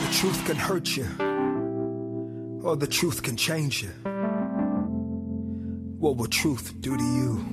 truth can hurt you, or the truth can change you. What will truth do to you?